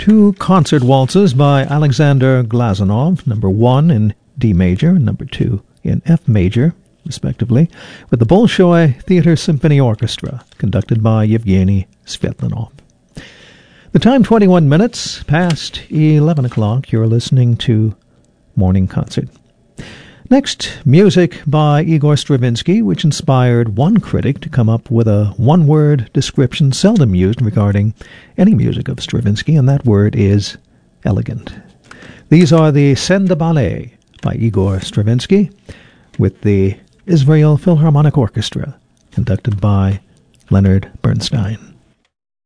two concert waltzes by Alexander Glazunov, number 1 in D major and number 2 in F major, respectively, with the Bolshoi Theater Symphony Orchestra, conducted by Yevgeny Svetlanov. The time 21 minutes past 11 o'clock. You're listening to Morning Concert. Next, music by Igor Stravinsky, which inspired one critic to come up with a one-word description seldom used regarding any music of Stravinsky, and that word is elegant. These are the Scènes de Ballet by Igor Stravinsky with the Israel Philharmonic Orchestra, conducted by Leonard Bernstein.